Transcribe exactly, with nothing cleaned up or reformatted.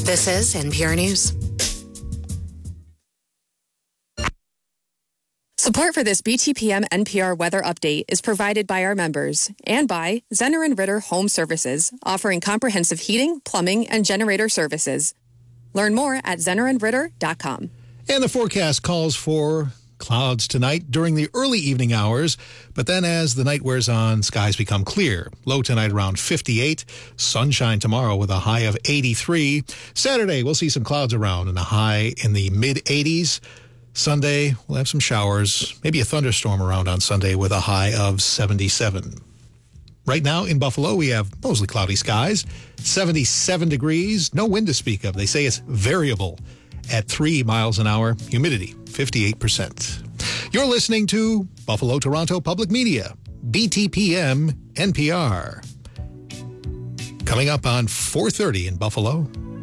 This is N P R News. Support for this B T P M N P R weather update is provided by our members and by Zenner and Ritter Home Services, offering comprehensive heating, plumbing, and generator services. Learn more at zenner and ritter dot com. And the forecast calls for clouds tonight during the early evening hours, but then as the night wears on, skies become clear. Low tonight around fifty-eight, sunshine tomorrow with a high of eighty-three. Saturday, we'll see some clouds around and a high in the mid-eighties. Sunday, we'll have some showers, maybe a thunderstorm around on Sunday with a high of seventy-seven. Right now in Buffalo, we have mostly cloudy skies, seventy-seven degrees, no wind to speak of. They say it's variable at three miles an hour, humidity fifty-eight percent. You're listening to Buffalo Toronto Public Media, B T P M N P R. Coming up on four thirty in Buffalo.